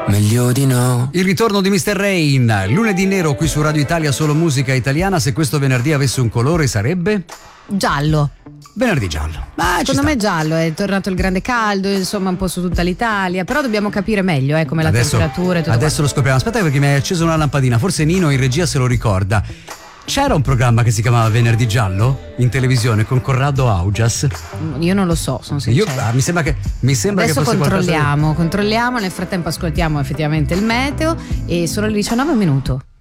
meglio di no. Il ritorno di Mr. Rain, lunedì nero qui su Radio Italia, solo musica italiana. Se questo venerdì avesse un colore sarebbe? Giallo. Venerdì giallo. Secondo me giallo, è tornato il grande caldo, insomma un po' su tutta l'Italia, però dobbiamo capire meglio come la temperatura e tutto. Adesso lo scopriamo. Aspetta perché mi è accesa una lampadina, forse Nino in regia se lo ricorda. C'era un programma che si chiamava Venerdì Giallo in televisione con Corrado Augias? Io non lo so, sono sincera. Mi sembra adesso che fosse controlliamo, nel frattempo ascoltiamo effettivamente il meteo e sono le 19 minuti.